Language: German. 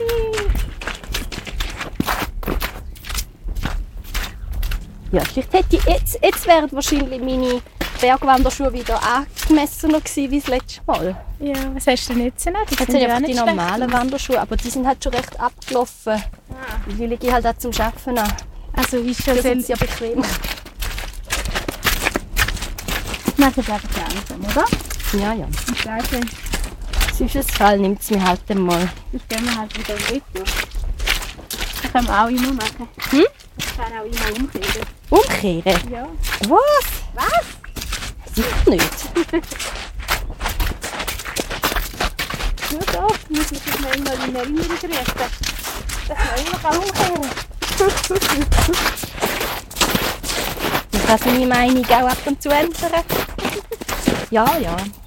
Ja, vielleicht hätte ich jetzt wären wahrscheinlich meine Bergwanderschuhe wieder angemessener gewesen wie das letzte Mal. Ja, was hast du denn jetzt noch? Jetzt sind einfach die normalen Wanderschuhe, aber die sind halt schon recht abgelaufen. Die lege ich halt auch zum Arbeiten an. Also ist schon Das sehr sind ja bequem. machen es einfach langsam, oder? Ja, ja. Ich glaube, Sonst Fall nimmt es mir halt einmal. das gehen wir halt wieder retour. Das können wir auch immer machen. Hm? Ich kann auch immer umkehren. Umkehren? Ja. Was? Was? Sicher nicht. Nur da muss man sich noch einmal in Erinnerung rufen, dass man immer umkehren Ich kann meine Meinung auch ab und zu ändern. Ja, ja.